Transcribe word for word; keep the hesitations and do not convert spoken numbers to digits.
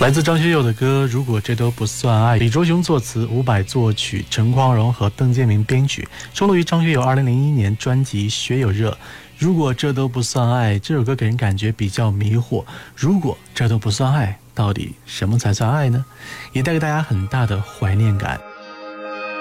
来自张学友的歌《如果这都不算爱》，李卓雄作词，伍佰作曲，陈匡荣和邓建明编曲，收录于张学友二零零一年专辑《学友热》。如果这都不算爱，这首歌给人感觉比较迷惑。如果这都不算爱，到底什么才算爱呢？也带给大家很大的怀念感。